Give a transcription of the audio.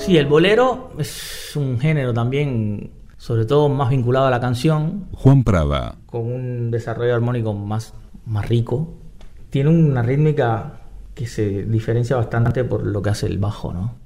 Sí, el bolero es un género también, sobre todo más vinculado a la canción. Juan Prada. Con un desarrollo armónico más rico. Tiene una rítmica que se diferencia bastante por lo que hace el bajo, ¿no?